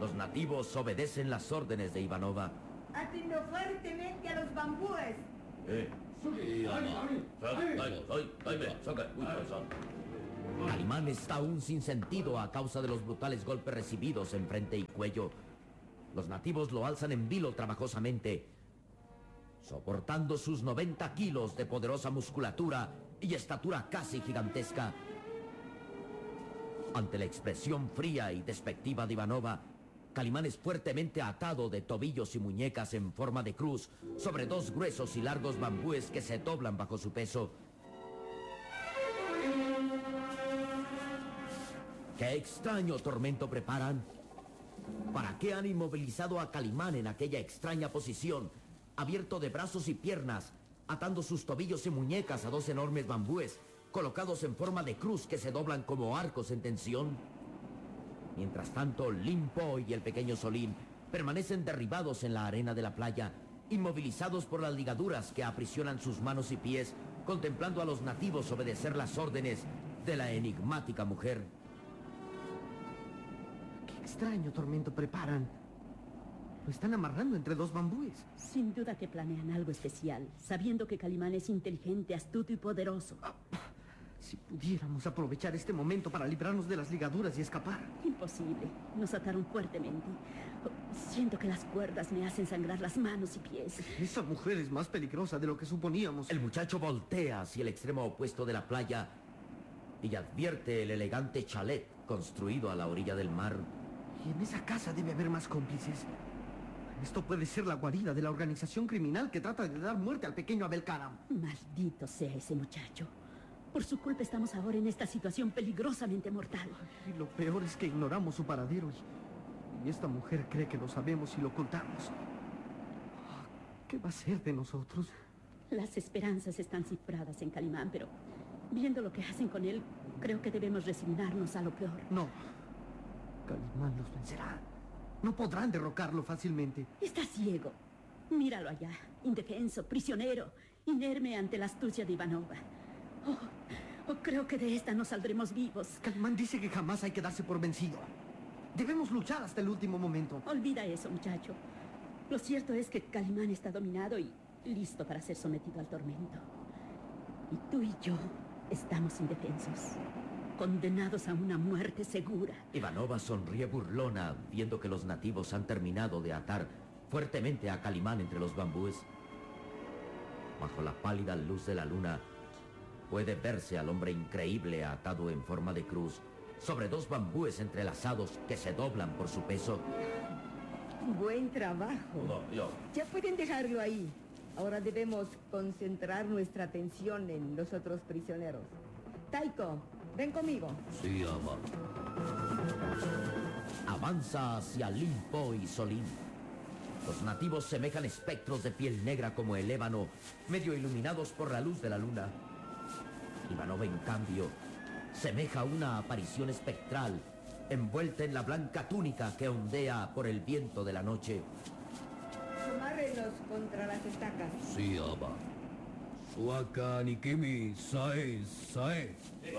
Los nativos obedecen las órdenes de Ivanova. Atiendo fuertemente a los bambúes. Calimán está aún sin sentido a causa de los brutales golpes recibidos en frente y cuello. Los nativos lo alzan en vilo trabajosamente, soportando sus 90 kilos de poderosa musculatura y estatura casi gigantesca. Ante la expresión fría y despectiva de Ivanova, Calimán es fuertemente atado de tobillos y muñecas en forma de cruz sobre dos gruesos y largos bambúes que se doblan bajo su peso. ¿Qué extraño tormento preparan? ¿Para qué han inmovilizado a Calimán en aquella extraña posición, abierto de brazos y piernas, atando sus tobillos y muñecas a dos enormes bambúes, colocados en forma de cruz que se doblan como arcos en tensión? Mientras tanto, Limpo y el pequeño Solín permanecen derribados en la arena de la playa, inmovilizados por las ligaduras que aprisionan sus manos y pies, contemplando a los nativos obedecer las órdenes de la enigmática mujer. ¡Qué extraño tormento preparan! Lo están amarrando entre dos bambúes. Sin duda que planean algo especial, sabiendo que Calimán es inteligente, astuto y poderoso. Si pudiéramos aprovechar este momento para librarnos de las ligaduras y escapar. Imposible. Nos ataron fuertemente. Siento que las cuerdas me hacen sangrar las manos y pies. Esa mujer es más peligrosa de lo que suponíamos. El muchacho voltea hacia el extremo opuesto de la playa y advierte el elegante chalet construido a la orilla del mar. Y en esa casa debe haber más cómplices. Esto puede ser la guarida de la organización criminal que trata de dar muerte al pequeño Abel Karam. Maldito sea ese muchacho. Por su culpa estamos ahora en esta situación peligrosamente mortal. Y lo peor es que ignoramos su paradero y esta mujer cree que lo sabemos y lo ocultamos. ¿Qué va a ser de nosotros? Las esperanzas están cifradas en Calimán, pero viendo lo que hacen con él, creo que debemos resignarnos a lo peor. No. Calimán los vencerá. No podrán derrocarlo fácilmente. Está ciego. Míralo allá, indefenso, prisionero, inerme ante la astucia de Ivanova. Creo que de esta no saldremos vivos. Calimán dice que jamás hay que darse por vencido. Debemos luchar hasta el último momento. Olvida eso, muchacho. Lo cierto es que Calimán está dominado y listo para ser sometido al tormento. Y tú y yo estamos indefensos, condenados a una muerte segura. Ivanova sonríe burlona viendo que los nativos han terminado de atar fuertemente a Calimán entre los bambúes. Bajo la pálida luz de la luna, puede verse al hombre increíble atado en forma de cruz sobre dos bambúes entrelazados que se doblan por su peso. Buen trabajo. Ya pueden dejarlo ahí. Ahora debemos concentrar nuestra atención en los otros prisioneros. Taiko, ven conmigo. Sí, ama. Avanza hacia Limpo y Solín. Los nativos semejan espectros de piel negra como el ébano, medio iluminados por la luz de la luna. Ivanova, en cambio, semeja una aparición espectral, envuelta en la blanca túnica que ondea por el viento de la noche. Amárrenlos contra las estacas. Sí, ama. Suaka Nikimi Sae Sae.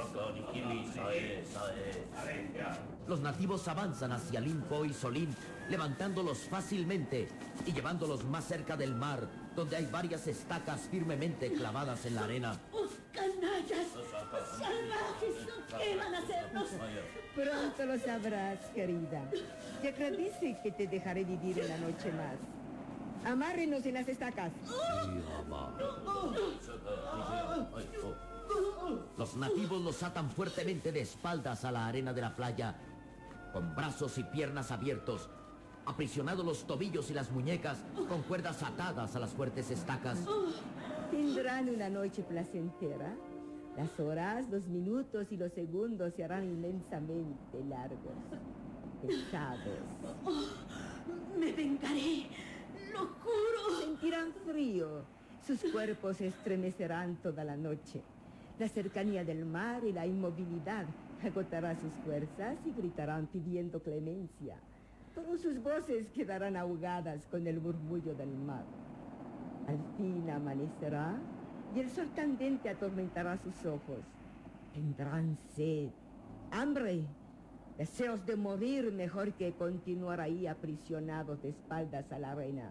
Los nativos avanzan hacia Limpo y Solín, levantándolos fácilmente y llevándolos más cerca del mar, donde hay varias estacas firmemente clavadas en la arena. ¡Canallas! ¡Salvajes! ¿Qué van a hacernos? Pronto lo sabrás, querida. Yakra dice que te dejaré vivir una noche más. Amárrenos en las estacas. Los nativos los atan fuertemente de espaldas a la arena de la playa, con brazos y piernas abiertos, aprisionados los tobillos y las muñecas con cuerdas atadas a las fuertes estacas. Tendrán una noche placentera. Las horas, los minutos y los segundos se harán inmensamente largos, pesados. ¡Me vengaré! ¡Lo juro! Sentirán frío. Sus cuerpos se estremecerán toda la noche. La cercanía del mar y la inmovilidad agotará sus fuerzas y gritarán pidiendo clemencia. Todas sus voces quedarán ahogadas con el murmullo del mar. Al fin amanecerá y el sol candente atormentará sus ojos. Tendrán sed, hambre, Deseos de morir mejor que continuar ahí aprisionados de espaldas a la arena.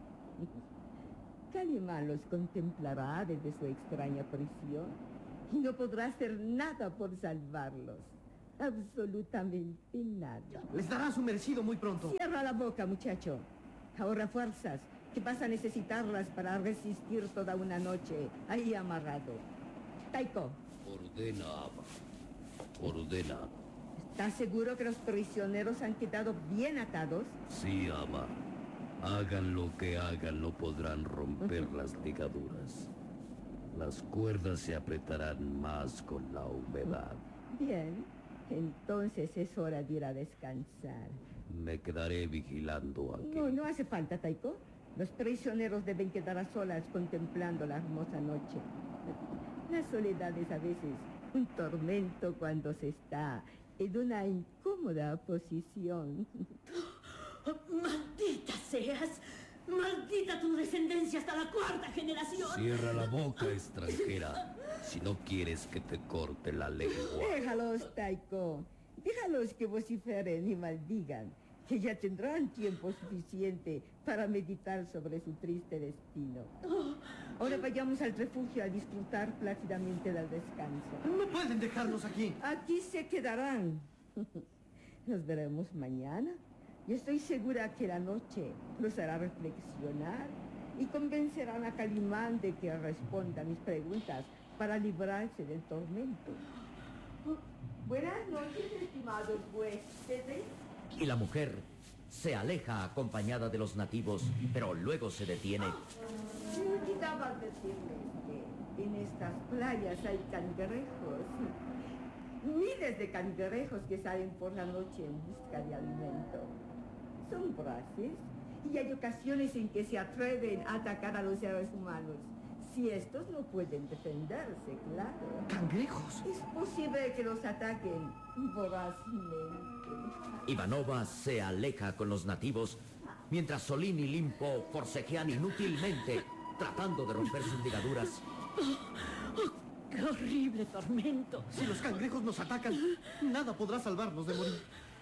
Calimán los contemplará desde su extraña prisión y no podrá hacer nada por salvarlos. Absolutamente nada. Les dará su merecido muy pronto. Cierra la boca, muchacho. Ahorra fuerzas, que vas a necesitarlas para resistir toda una noche ahí amarrado. Taiko, Ordena, ama. Ordena. ¿estás seguro que los prisioneros han quedado bien atados? Sí, ama. Hagan lo que hagan, no podrán romper las ligaduras. Las cuerdas se apretarán más con la humedad. Bien, entonces es hora de ir a descansar. Me quedaré vigilando aquí. No hace falta, Taiko. Los prisioneros deben quedar a solas contemplando la hermosa noche. La soledad es a veces un tormento cuando se está en una incómoda posición. ¡Maldita seas! ¡Maldita tu descendencia hasta la 4ª generación! Cierra la boca, extranjera, si no quieres que te corte la lengua. Déjalos, Taiko. Déjalos que vociferen y maldigan, que ya tendrán tiempo suficiente para meditar sobre su triste destino. Ahora vayamos al refugio a disfrutar plácidamente del descanso. No pueden dejarnos aquí. Aquí se quedarán. Nos veremos mañana. Y estoy segura que la noche los hará reflexionar y convencerán a Calimán de que responda a mis preguntas para librarse del tormento. Buenas noches, estimados huéspedes. Y la mujer se aleja acompañada de los nativos, pero luego se detiene. Me olvidaba decirles que en estas playas hay cangrejos. Miles de cangrejos que salen por la noche en busca de alimento. Son voraces y hay ocasiones en que se atreven a atacar a los seres humanos. Si estos no pueden defenderse, claro. ¡Cangrejos! Es posible que los ataquen vorazmente. Ivanova se aleja con los nativos, mientras Solín y Limpo forcejean inútilmente, tratando de romper sus ligaduras. ¡Qué horrible tormento! Si los cangrejos nos atacan, nada podrá salvarnos de morir.